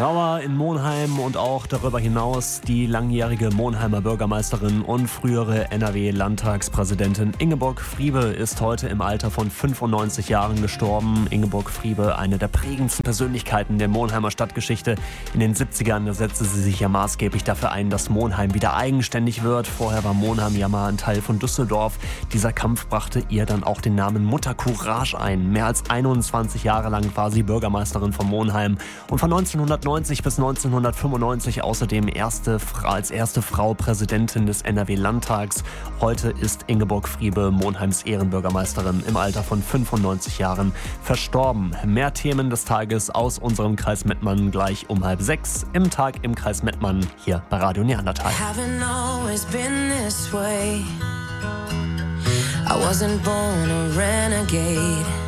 Trauer in Monheim und auch darüber hinaus die langjährige Monheimer Bürgermeisterin und frühere NRW-Landtagspräsidentin Ingeborg Friebe ist heute im Alter von 95 Jahren gestorben. Ingeborg Friebe, eine der prägendsten Persönlichkeiten der Monheimer Stadtgeschichte. In den 70ern setzte sie sich ja maßgeblich dafür ein, dass Monheim wieder eigenständig wird. Vorher war Monheim ja mal ein Teil von Düsseldorf. Dieser Kampf brachte ihr dann auch den Namen Mutter Courage ein. Mehr als 21 Jahre lang war sie Bürgermeisterin von Monheim und von 1990 bis 1995 außerdem als erste Frau Präsidentin des NRW-Landtags. Heute ist Ingeborg Friebe, Monheims Ehrenbürgermeisterin, im Alter von 95 Jahren verstorben. Mehr Themen des Tages aus unserem Kreis Mettmann gleich um 5:30 im Tag im Kreis Mettmann hier bei Radio Neandertal. I wasn't born a renegade.